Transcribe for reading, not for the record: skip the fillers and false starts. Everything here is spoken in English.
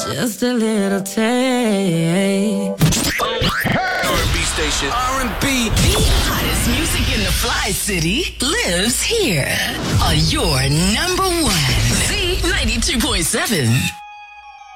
Just a little taste. R&B station. R&B. The hottest music in the Fly City lives here on your number one. Z92.7.